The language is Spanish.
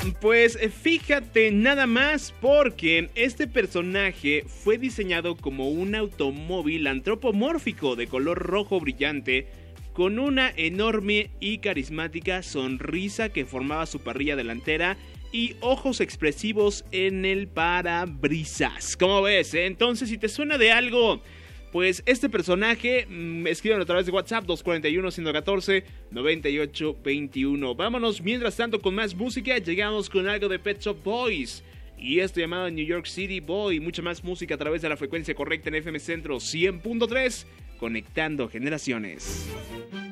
Pues fíjate nada más porque este personaje fue diseñado como un automóvil antropomórfico de color rojo brillante con una enorme y carismática sonrisa que formaba su parrilla delantera y ojos expresivos en el parabrisas. ¿Cómo ves? Entonces, si te suena de algo, pues este personaje, escríbanlo a través de WhatsApp 241-114-9821. Vámonos mientras tanto con más música. Llegamos con algo de Pet Shop Boys y esto llamado New York City Boy. Mucha más música a través de la frecuencia correcta en FM Centro 100.3, conectando generaciones.